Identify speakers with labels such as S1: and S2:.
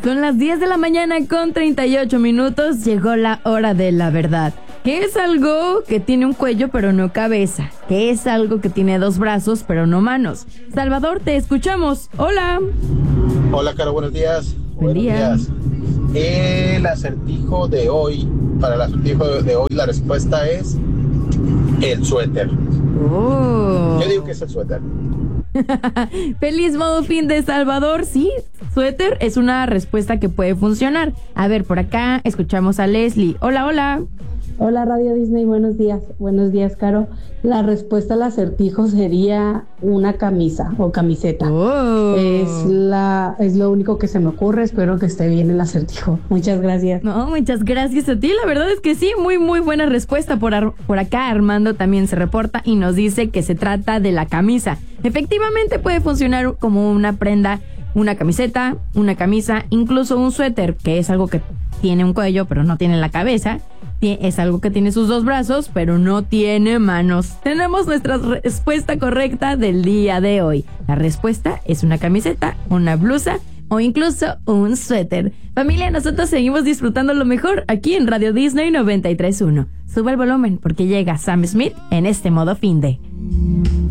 S1: Son las 10 de la mañana con 38 minutos. Llegó la hora de la verdad. ¿Qué es algo que tiene un cuello pero no cabeza? ¿Qué es algo que tiene dos brazos pero no manos? Salvador, te escuchamos. Hola.
S2: Hola, Caro, buenos días.
S1: Buen día.
S2: El acertijo de hoy, para el acertijo de hoy, la respuesta es el suéter.
S1: Oh.
S2: Yo digo que es el suéter.
S1: Feliz modo fin de Salvador. Sí, suéter es una respuesta que puede funcionar. A ver, por acá escuchamos a Leslie. Hola, hola.
S3: Hola Radio Disney, buenos días. Buenos días, Caro. La respuesta al acertijo sería una camisa o camiseta.
S1: Oh.
S3: Es lo único que se me ocurre. Espero que esté bien el acertijo. Muchas gracias.
S1: No, muchas gracias a ti. La verdad es que sí, muy muy buena respuesta. Por acá Armando también se reporta y nos dice que se trata de la camisa. Efectivamente puede funcionar como una prenda, una camiseta, una camisa, incluso un suéter, que es algo que tiene un cuello pero no tiene la cabeza. Es algo que tiene sus dos brazos, pero no tiene manos. Tenemos nuestra respuesta correcta del día de hoy. La respuesta es una camiseta, una blusa o incluso un suéter. Familia, nosotros seguimos disfrutando lo mejor aquí en Radio Disney 93.1. Sube el volumen porque llega Sam Smith en este modo fin de...